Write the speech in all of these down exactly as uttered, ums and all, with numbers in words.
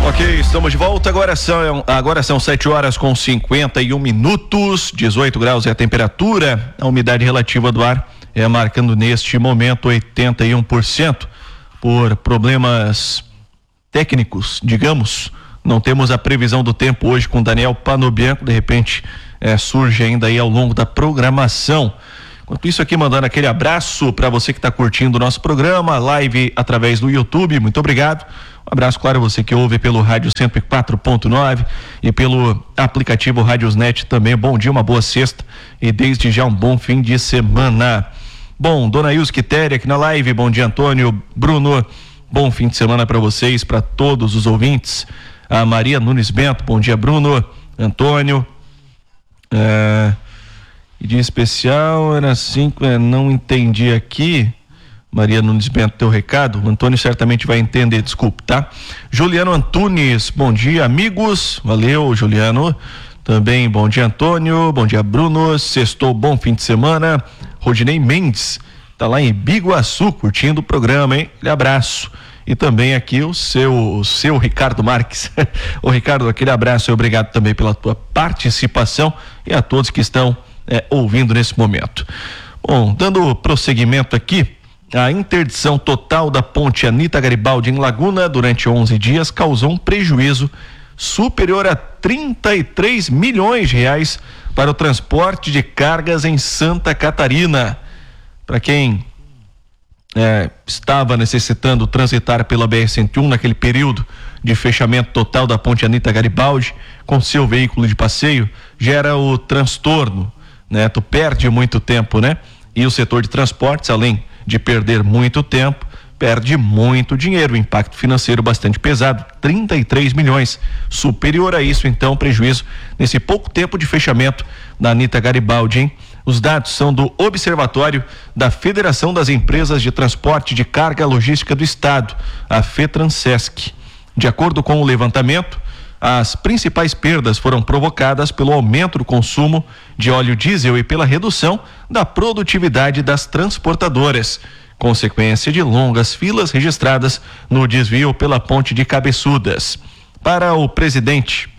Ok, estamos de volta. Agora são, agora são sete horas com cinquenta e um minutos, dezoito graus é a temperatura. A umidade relativa do ar é marcando neste momento oitenta e um por cento. Por problemas técnicos, digamos, não temos a previsão do tempo hoje com Daniel Panobianco. De repente é, surge ainda aí ao longo da programação. Enquanto isso aqui, mandando aquele abraço para você que está curtindo o nosso programa, live através do YouTube, muito obrigado. Um abraço, claro, você que ouve pelo rádio cento e quatro ponto nove e pelo aplicativo Radiosnet também. Bom dia, uma boa sexta e desde já um bom fim de semana. Bom, dona Ilse Quitéria aqui na live, bom dia, Antônio, Bruno, bom fim de semana para vocês, para todos os ouvintes. A Maria Nunes Bento, bom dia, Bruno, Antônio. É... E de especial era assim, não entendi aqui. Maria Nunes Bento, teu recado, o Antônio certamente vai entender, desculpe, tá? Juliano Antunes, bom dia, amigos, valeu, Juliano, também bom dia, Antônio, bom dia, Bruno, sextou, bom fim de semana. Rodinei Mendes, tá lá em Biguaçu, curtindo o programa, hein? Aquele abraço. E também aqui o seu, o seu Ricardo Marques. Ô Ricardo, aquele abraço e obrigado também pela tua participação e a todos que estão É, ouvindo nesse momento. Bom, dando prosseguimento aqui, a interdição total da ponte Anita Garibaldi em Laguna durante onze dias causou um prejuízo superior a trinta e três milhões de reais para o transporte de cargas em Santa Catarina. Para quem é, estava necessitando transitar pela B R cento e um naquele período de fechamento total da ponte Anita Garibaldi com seu veículo de passeio, gera o transtorno, né? Tu perde muito tempo, né? E o setor de transportes, além de perder muito tempo, perde muito dinheiro, um impacto financeiro bastante pesado, trinta e três milhões, superior a isso, então, prejuízo nesse pouco tempo de fechamento da Anita Garibaldi, hein? Os dados são do Observatório da Federação das Empresas de Transporte de Carga Logística do Estado, a FETRANSESC. De acordo com o levantamento, as principais perdas foram provocadas pelo aumento do consumo de óleo diesel e pela redução da produtividade das transportadoras, consequência de longas filas registradas no desvio pela ponte de Cabeçudas. Para o presidente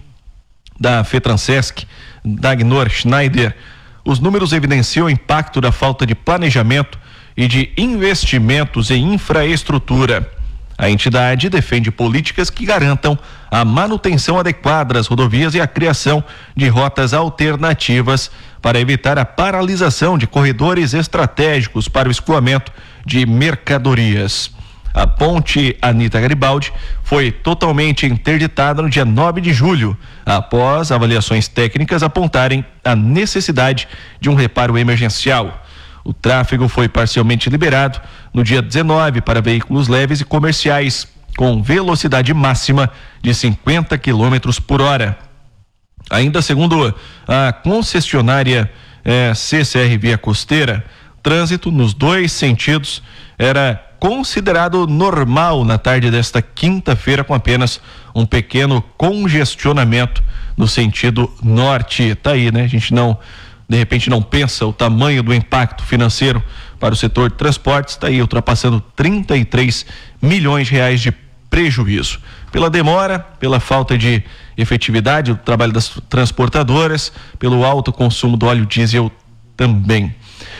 da FETRANSESC, Dagnor Schneider, os números evidenciam o impacto da falta de planejamento e de investimentos em infraestrutura. A entidade defende políticas que garantam a manutenção adequada das rodovias e a criação de rotas alternativas para evitar a paralisação de corredores estratégicos para o escoamento de mercadorias. A ponte Anita Garibaldi foi totalmente interditada no dia nove de julho, após avaliações técnicas apontarem a necessidade de um reparo emergencial. O tráfego foi parcialmente liberado no dia dezenove para veículos leves e comerciais, com velocidade máxima de cinquenta quilômetros por hora. Ainda segundo a concessionária eh, C C R Via Costeira, trânsito nos dois sentidos era considerado normal na tarde desta quinta-feira, com apenas um pequeno congestionamento no sentido norte. Tá aí, né? A gente não... de repente não pensa o tamanho do impacto financeiro para o setor de transportes, está aí ultrapassando trinta e três milhões de reais de prejuízo. Pela demora, pela falta de efetividade do trabalho das transportadoras, pelo alto consumo do óleo diesel também.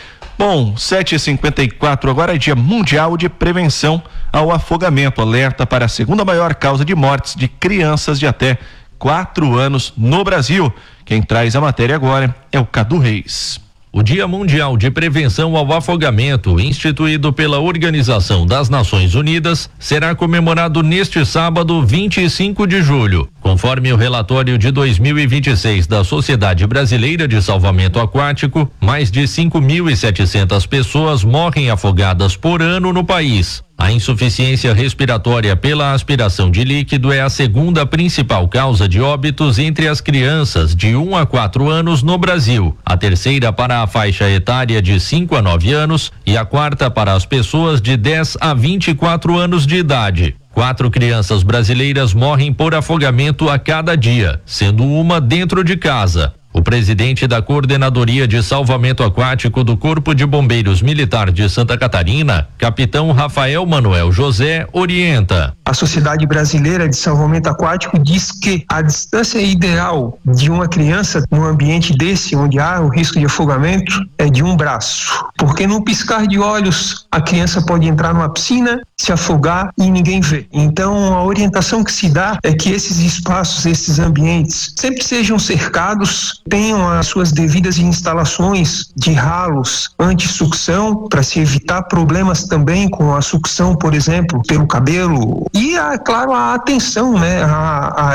Bom, sete e cinquenta e quatro, agora é Dia Mundial de Prevenção ao Afogamento, alerta para a segunda maior causa de mortes de crianças de até quatro anos no Brasil. Quem traz a matéria agora é o Cadu Reis. O Dia Mundial de Prevenção ao Afogamento, instituído pela Organização das Nações Unidas, será comemorado neste sábado, vinte e cinco de julho. Conforme o relatório de dois mil e vinte e seis da Sociedade Brasileira de Salvamento Aquático, mais de cinco mil e setecentas pessoas morrem afogadas por ano no país. A insuficiência respiratória pela aspiração de líquido é a segunda principal causa de óbitos entre as crianças de um a quatro anos no Brasil, a terceira para a faixa etária de cinco a nove anos e a quarta para as pessoas de dez a vinte e quatro anos de idade. Quatro crianças brasileiras morrem por afogamento a cada dia, sendo uma dentro de casa. O presidente da Coordenadoria de Salvamento Aquático do Corpo de Bombeiros Militar de Santa Catarina, capitão Rafael Manuel José, orienta. A Sociedade Brasileira de Salvamento Aquático diz que a distância ideal de uma criança num ambiente desse, onde há o risco de afogamento, é de um braço. Porque num piscar de olhos, a criança pode entrar numa piscina, se afogar e ninguém vê. Então, a orientação que se dá é que esses espaços, esses ambientes, sempre sejam cercados, tenham as suas devidas instalações de ralos anti-sucção, para se evitar problemas também com a sucção, por exemplo, pelo cabelo. E, é claro, a atenção, né, a, a